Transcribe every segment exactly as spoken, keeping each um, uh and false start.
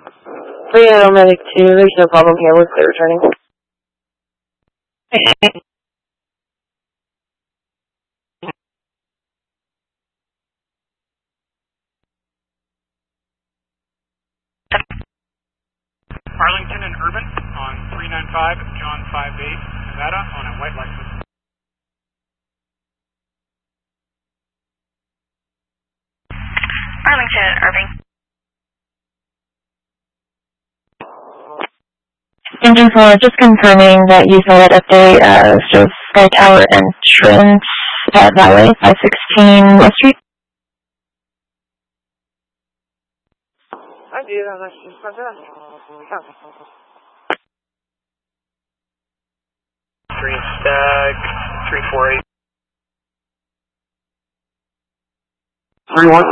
three nine Medic two, there's no problem here, we're clear returning. Arlington and Urban on three nine five, John five eight, Nevada on a white Lexus. Arlington and Irving. Engine four, just confirming that you saw that update, uh, shows Sky Tower entrance at Valley five sixteen West Street. I do, that's just fantastic. Green Stag, three four eight. three one.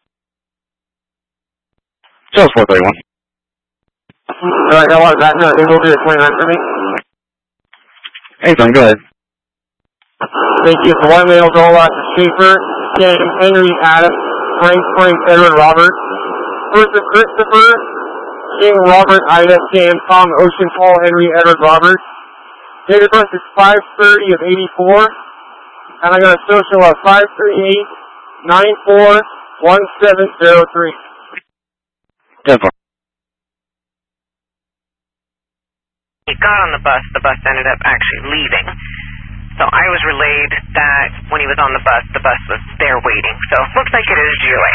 Just four thirty-one. Alright, I want that. No, they will do a twenty-nine for me. Hey, son, go ahead. Thank you for one mail goal out to Schaefer, Ken, Henry, Adam, Frank, Frank, Edward, Robert. First of Christopher, King, Robert, Ida, Sam, Tom, Ocean, Paul, Henry, Edward, Robert. Date of birth is five thirty of eighty-four. And I got a social of five three eight, nine four, one seven zero three. ten four. He got on the bus, the bus ended up actually leaving. So I was relayed that when he was on the bus, the bus was there waiting. So looks like it is G O A.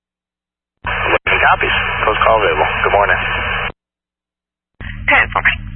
Copy. Post call available. Good morning. ten for me.